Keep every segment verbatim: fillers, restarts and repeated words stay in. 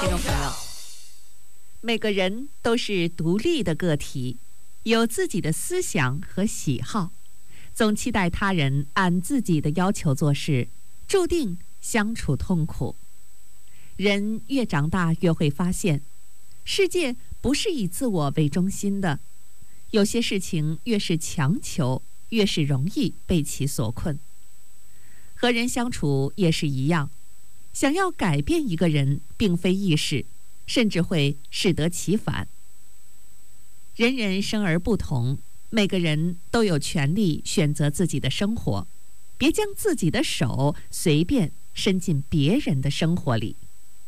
听众朋友，每个人都是独立的个体，有自己的思想和喜好，总期待他人按自己的要求做事，注定相处痛苦。人越长大越会发现，世界不是以自我为中心的，有些事情越是强求，越是容易被其所困。和人相处也是一样，想要改变一个人并非易事，甚至会适得其反。人人生而不同，每个人都有权利选择自己的生活，别将自己的手随便伸进别人的生活里。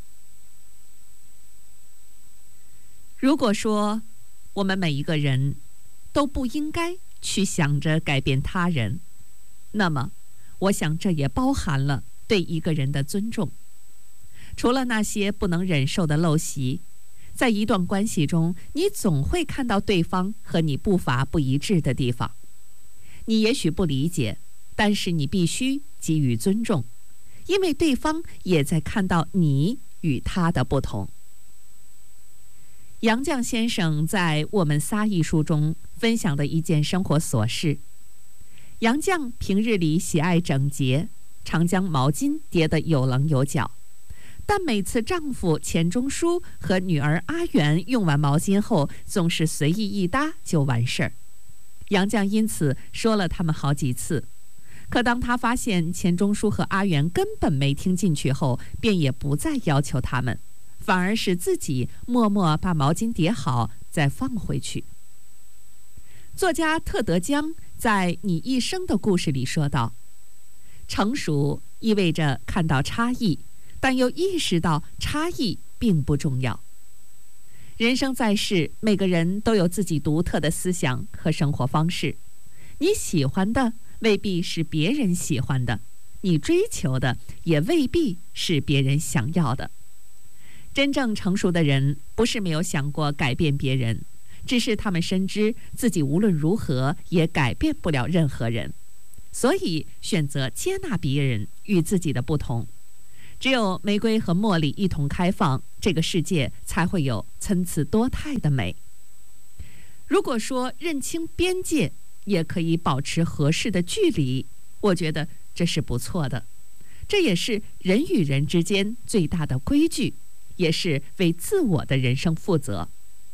如果说我们每一个人都不应该去想着改变他人，那么我想这也包含了对一个人的尊重。除了那些不能忍受的陋习，在一段关系中，你总会看到对方和你步伐不一致的地方。你也许不理解，但是你必须给予尊重，因为对方也在看到你与他的不同。杨绛先生在《我们仨》一书中分享的一件生活琐事：杨绛平日里喜爱整洁，常将毛巾叠得有棱有角，但每次丈夫钱钟书和女儿阿元用完毛巾后，总是随意一搭就完事儿。杨绛因此说了他们好几次，可当他发现钱钟书和阿元根本没听进去后，便也不再要求他们，反而是自己默默把毛巾叠好再放回去。作家特德·江在《你一生的故事》里说道，成熟意味着看到差异，但又意识到差异并不重要。人生在世，每个人都有自己独特的思想和生活方式，你喜欢的未必是别人喜欢的，你追求的也未必是别人想要的。真正成熟的人不是没有想过改变别人，只是他们深知自己无论如何也改变不了任何人，所以选择接纳别人与自己的不同。只有玫瑰和茉莉一同开放，这个世界才会有参差多态的美。如果说认清边界也可以保持合适的距离，我觉得这是不错的。这也是人与人之间最大的规矩，也是为自我的人生负责。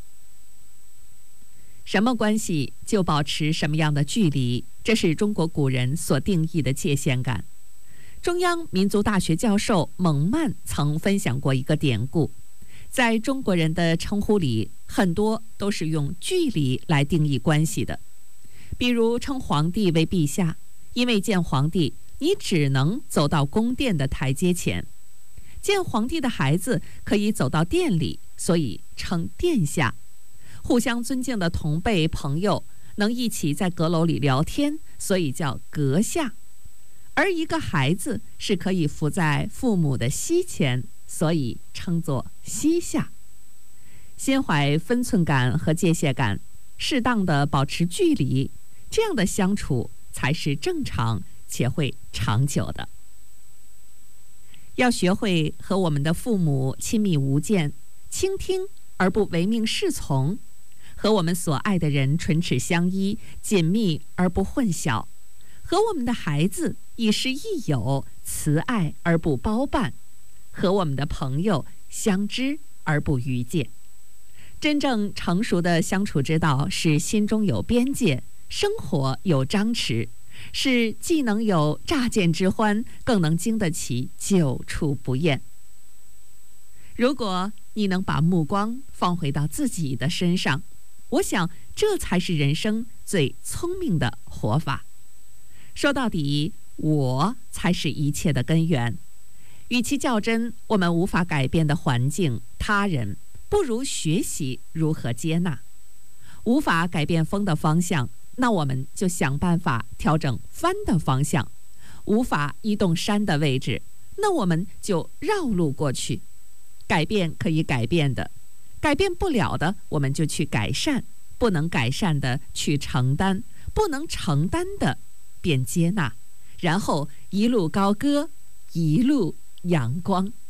什么关系就保持什么样的距离，这是中国古人所定义的界限感。中央民族大学教授蒙曼曾分享过一个典故，在中国人的称呼里，很多都是用距离来定义关系的。比如称皇帝为陛下，因为见皇帝你只能走到宫殿的台阶前，见皇帝的孩子可以走到店里，所以称殿下。互相尊敬的同辈朋友能一起在阁楼里聊天，所以叫阁下。而一个孩子是可以伏在父母的膝前，所以称作膝下。心怀分寸感和界限感，适当的保持距离，这样的相处才是正常且会长久的。要学会和我们的父母亲密无间，倾听而不唯命是从，和我们所爱的人唇齿相依，紧密而不混淆，和我们的孩子亦师亦友，慈爱而不包办，和我们的朋友相知而不逾界。真正成熟的相处之道是心中有边界，生活有张弛，是既能有乍见之欢，更能经得起久处不厌。如果你能把目光放回到自己的身上，我想这才是人生最聪明的活法。说到底，我才是一切的根源。与其较真我们无法改变的环境、他人，不如学习如何接纳。无法改变风的方向，那我们就想办法调整帆的方向。无法移动山的位置，那我们就绕路过去。改变可以改变的，改变不了的，我们就去改善；不能改善的，去承担；不能承担的，便接纳。然后一路高歌，一路阳光。